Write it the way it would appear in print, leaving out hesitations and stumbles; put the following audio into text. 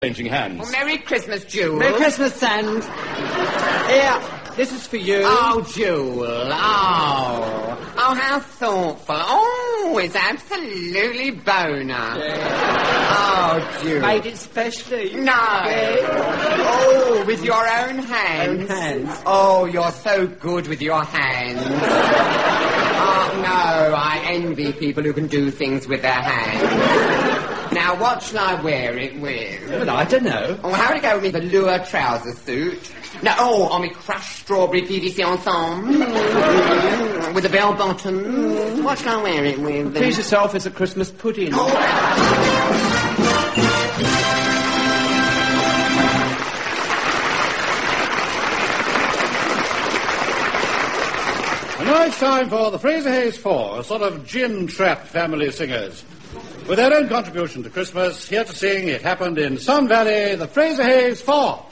Changing hands. Well, Merry Christmas, Jewel. Merry Christmas, Sand. Here, this is for you. Oh, Jewel. Oh, how thoughtful. Oh, it's absolutely boner. Yeah. Oh, Jewel. Made it specially. No. Oh, with your own hands. Own hands. Oh, you're so good with your hands. Oh, no, I envy people who can do things with their hands. Now, what shall I wear it with? Well, I don't know. Oh, how would it go with me velour trouser suit? No, on my crushed strawberry PVC ensemble. With a bell bottom. What shall I wear it with? Please yourself, it's a Christmas pudding. Oh. And now it's time for the Fraser Hayes Four, a sort of gin-trapped family singers. With their own contribution to Christmas, here to sing It Happened in Sun Valley, the Fraser Hayes Four.